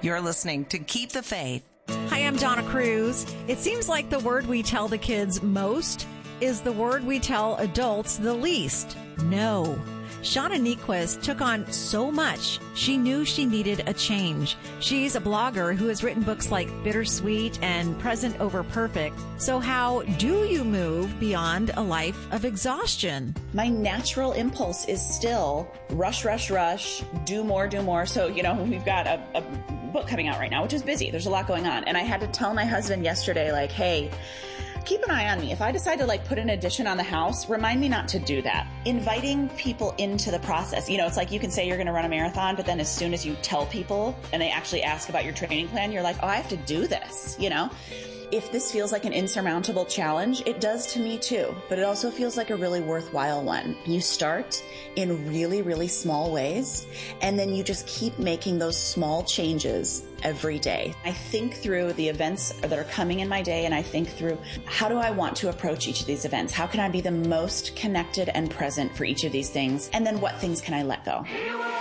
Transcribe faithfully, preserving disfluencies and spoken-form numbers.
You're listening to Keep the Faith. Hi, I'm Donna Cruz. It seems like the word we tell the kids most is the word we tell adults the least. No. Shauna Niequist took on so much, she knew she needed a change. She's a blogger who has written books like Bittersweet and Present Over Perfect. So how do you move beyond a life of exhaustion? My natural impulse is still rush, rush, rush, do more, do more. So, you know, we've got a, a book coming out right now, which is busy. There's a lot going on. And I had to tell my husband yesterday, like, hey, keep an eye on me. If I decide to like put an addition on the house, remind me not to do that. Inviting people into the process. You know, it's like you can say you're going to run a marathon, but then as soon as you tell people and they actually ask about your training plan, you're like, oh, I have to do this, you know? If this feels like an insurmountable challenge, it does to me too, but it also feels like a really worthwhile one. You start in really, really small ways, and then you just keep making those small changes every day. I think through the events that are coming in my day, and I think through how do I want to approach each of these events? How can I be the most connected and present for each of these things? And then what things can I let go?